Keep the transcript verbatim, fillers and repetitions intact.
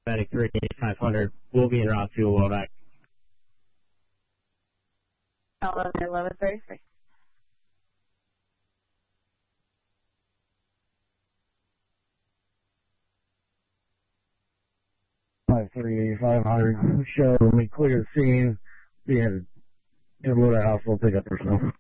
Medic three five hundred. We'll be en route to Womack. eleven eleven thirty-three. five three five hundred. Show me clear the scene. Being in Womack Hospital, pick up personnel.